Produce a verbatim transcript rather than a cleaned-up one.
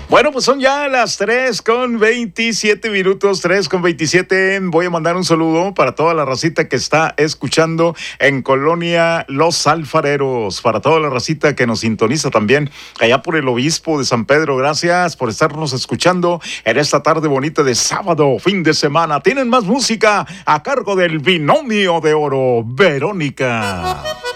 Bueno, pues son ya las tres con veintisiete minutos, tres con veintisiete. Voy a mandar un saludo para toda la racita que está escuchando en Colonia Los Alfareros, para toda la racita que nos sintoniza también allá por el Obispo de San Pedro. Gracias por estarnos escuchando en esta tarde bonita de sábado, fin de semana. Tienen más música a cargo del Binomio de Oro, Verónica.